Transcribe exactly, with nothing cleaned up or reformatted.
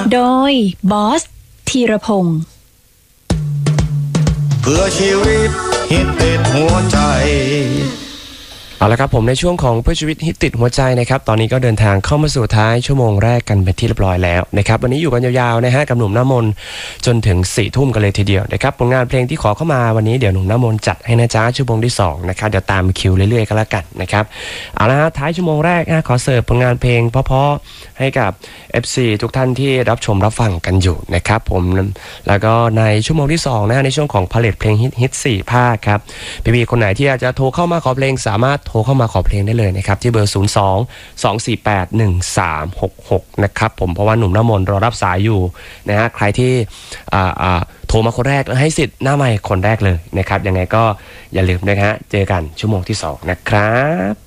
โดยบอสธีรพงศ์เพื่อชีวิตฮิตติดหัวใจเอาละครับผมในช่วงของเพื่อชีวิตฮิตติดหัวใจนะครับตอนนี้ก็เดินทางเข้ามาสู่ท้ายชั่วโมงแรกกันเป็นที่เรียบร้อยแล้วนะครับวันนี้อยู่กันยาวๆนะฮะกับหนุ่มน้ำมนต์จนถึงสี่ทุ่มกันเลยทีเดียวนะครับผลงานเพลงที่ขอเข้ามาวันนี้เดี๋ยวหนุ่มน้ำมนต์จัดให้นะจ๊ะชั่วโมงที่สองนะครับเดี๋ยวตามคิวเรื่อยๆก็แล้วกันนะครับเอาละฮะท้ายชั่วโมงแรกนะขอเสิร์ฟผลงานเพลงเพราะๆให้กับ เอฟ ซี ทุกท่านที่รับชมรับฟังกันอยู่นะครับผมแล้วก็ในชั่วโมงที่สองนะในช่วงของผลิตเพลงฮิตสี่ภาคครับพี่ๆคนไหนที่อยากจะโทรเข้ามาขอเพลงสามารถโทรเข้ามาขอเพลงได้เลยนะครับที่เบอร์ศูนย์ สอง สอง สี่ แปด หนึ่ง สาม หก หกนะครับผมเพราะว่าหนุ่มน้ำมนต์รอรับสายอยู่นะฮะใครที่อ่าอ่าโทรมาคนแรกให้สิทธิ์หน้าไมค์คนแรกเลยนะครับยังไงก็อย่าลืมนะฮะเจอกันชั่วโมงที่สองนะครับ